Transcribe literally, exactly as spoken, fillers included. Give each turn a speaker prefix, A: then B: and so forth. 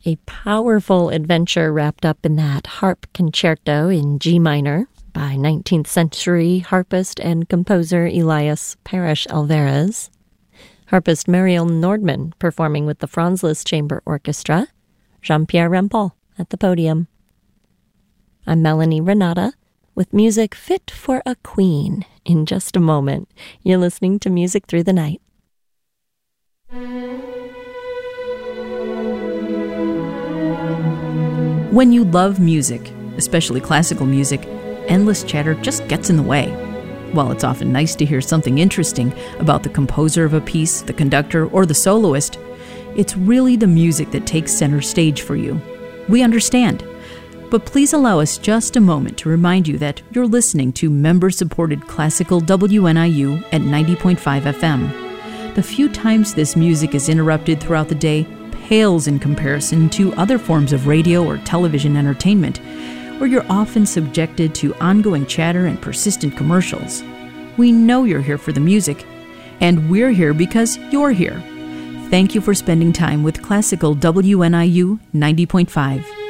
A: A powerful adventure wrapped up in that harp concerto in G minor by nineteenth century harpist and composer Elias Parrish Alvarez. Harpist Muriel Nordman performing with the Franz Liszt Chamber Orchestra. Jean-Pierre Rampal at the podium. I'm Melanie Renata with music fit for a queen. In just a moment, you're listening to Music Through the Night.
B: When you love music, especially classical music, endless chatter just gets in the way. While it's often nice to hear something interesting about the composer of a piece, the conductor, or the soloist, it's really the music that takes center stage for you. We understand. But please allow us just a moment to remind you that you're listening to member-supported classical W N I U at ninety point five F M. The few times this music is interrupted throughout the day pales in comparison to other forms of radio or television entertainment, where you're often subjected to ongoing chatter and persistent commercials. We know you're here for the music, and we're here because you're here. Thank you for spending time with Classical W N I U ninety point five.